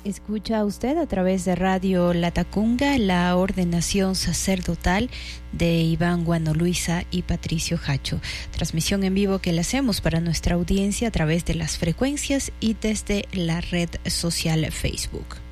Escucha usted a través de Radio Latacunga la ordenación sacerdotal de Iván Guano Luisa y Patricio Hacho. Transmisión en vivo que le hacemos para nuestra audiencia a través de las frecuencias y desde la red social Facebook.